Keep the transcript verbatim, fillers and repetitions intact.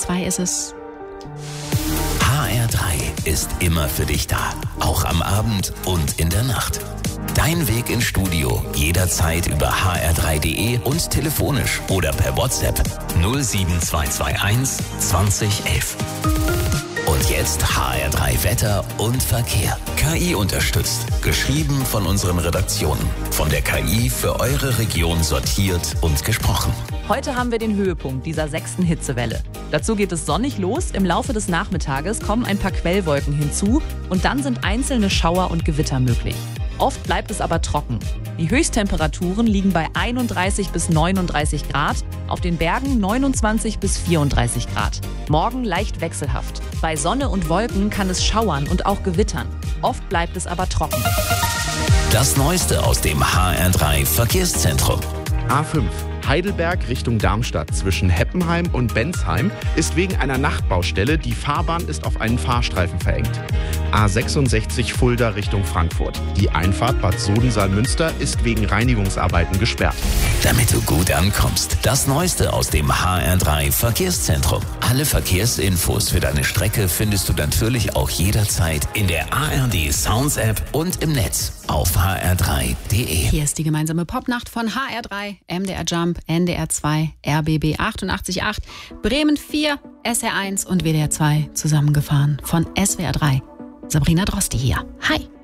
zwei ist es. H R drei ist immer für dich da. Auch am Abend und in der Nacht. Dein Weg ins Studio jederzeit über h r drei punkt d e und telefonisch oder per WhatsApp null sieben zwei zwei eins zwanzig elf. Und jetzt H R drei Wetter und Verkehr. K I unterstützt. Geschrieben von unseren Redaktionen. Von der K I für eure Region sortiert und gesprochen. Heute haben wir den Höhepunkt dieser sechsten Hitzewelle. Dazu geht es sonnig los. Im Laufe des Nachmittages kommen ein paar Quellwolken hinzu und dann sind einzelne Schauer und Gewitter möglich. Oft bleibt es aber trocken. Die Höchsttemperaturen liegen bei einunddreißig bis neununddreißig Grad, auf den Bergen neunundzwanzig bis vierunddreißig Grad. Morgen leicht wechselhaft. Bei Sonne und Wolken kann es schauern und auch gewittern. Oft bleibt es aber trocken. Das Neueste aus dem H R drei Verkehrszentrum. A fünf. Heidelberg Richtung Darmstadt zwischen Heppenheim und Bensheim ist wegen einer Nachtbaustelle, die Fahrbahn ist auf einen Fahrstreifen verengt. A sechsundsechzig Fulda Richtung Frankfurt. Die Einfahrt Bad Sodensaal-Münster ist wegen Reinigungsarbeiten gesperrt. Damit du gut ankommst, das Neueste aus dem H R drei Verkehrszentrum. Alle Verkehrsinfos für deine Strecke findest du natürlich auch jederzeit in der A R D Sounds App und im Netz auf h r drei punkt d e. Hier ist die gemeinsame Popnacht von H R drei, M D R Jump, N D R zwei, R B B achtundachtzig Komma acht, Bremen vier, S R eins und W D R zwei zusammengefahren von S W R drei. Sabrina Drosti hier. Hi!